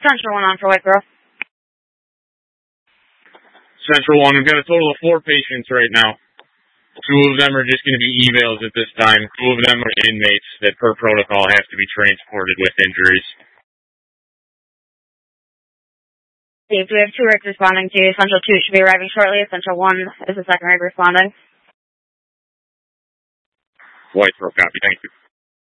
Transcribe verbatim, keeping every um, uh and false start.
Central one on for White Girl. Central one, we've got a total of four patients right now. Two of them are just going to be evals at this time. Two of them are inmates that, per protocol, have to be transported with injuries. Steve, we have two rigs responding to you. Central two should be arriving shortly. Central one is the second rig responding. White Girl, copy. Thank you.